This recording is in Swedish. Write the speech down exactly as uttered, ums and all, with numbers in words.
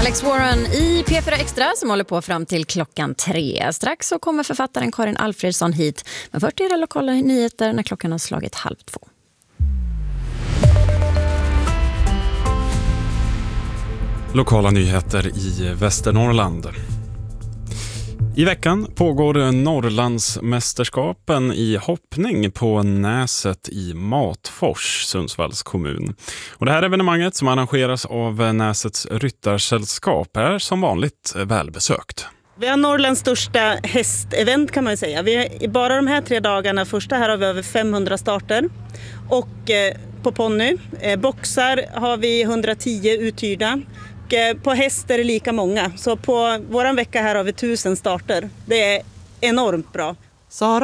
Alex Warren i P fyra Extra som håller på fram till klockan tre. Strax så kommer författaren Karin Alfredsson hit. Men först är det lokala nyheter när klockan har slagit halv två. Lokala nyheter i Västernorrland. I veckan pågår Norrlandsmästerskapen i hoppning på Näset i Matfors, Sundsvalls kommun. Och det här evenemanget som arrangeras av Näsets ryttarsällskap är som vanligt välbesökt. Vi har Norrlands största hästevent kan man säga. Vi är, bara de här tre dagarna, första här har vi över femhundra starter. Och eh, på ponny, eh, boxar har vi hundratio uthyrda. På häst är det lika många, så på våran vecka här har vi tusen starter. Det är enormt bra. Sara